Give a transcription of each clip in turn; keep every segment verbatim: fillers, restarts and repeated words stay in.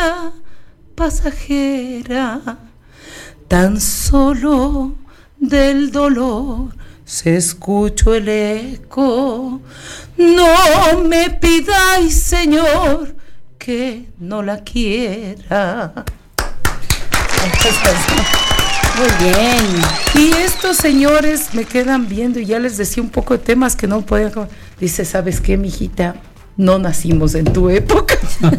vida pasajera, tan solo del dolor se escuchó el eco. No me pidáis, Señor, que no la quiera. Muy bien. Y estos señores me quedan viendo y ya les decía un poco de temas que no podían. Dice, ¿sabes qué, mijita? No nacimos en tu época.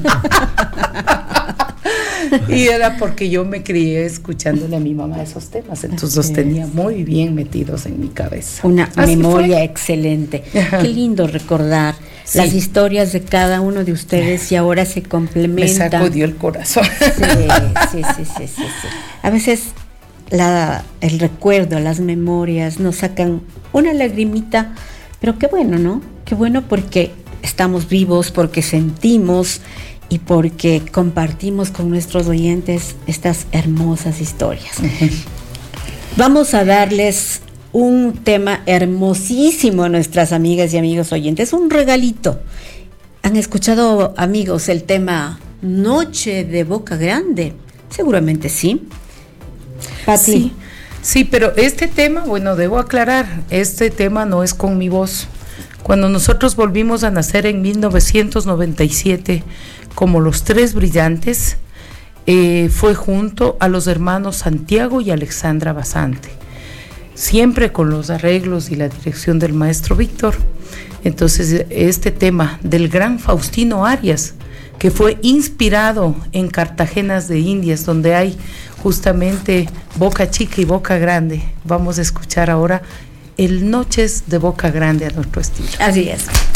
Y era porque yo me crié escuchándole a mi mamá esos temas, entonces los tenía muy bien metidos en mi cabeza. Una Así memoria fue. Excelente. Ajá. Qué lindo recordar Sí. las historias de cada uno de ustedes y ahora se Me complementan. sacudió el corazón. Sí, sí, sí, sí, sí, sí. A veces la, el recuerdo, las memorias nos sacan una lagrimita, pero qué bueno, ¿no? Qué bueno porque estamos vivos, porque sentimos y porque compartimos con nuestros oyentes estas hermosas historias. Uh-huh. Vamos a darles un tema hermosísimo a nuestras amigas y amigos oyentes, un regalito. ¿Han escuchado, amigos, el tema Noche de Boca Grande? Seguramente sí. Pati. Sí, sí, pero este tema, bueno, debo aclarar, este tema no es con mi voz. Cuando nosotros volvimos a nacer en mil novecientos noventa y siete como Los Tres Brillantes, eh, fue junto a los hermanos Santiago y Alexandra Basante, siempre con los arreglos y la dirección del maestro Víctor. Entonces este tema del gran Faustino Arias, que fue inspirado en Cartagenas de Indias, donde hay justamente Boca Chica y Boca Grande. Vamos a escuchar ahora el Noches de Boca Grande a nuestro estilo. Así es.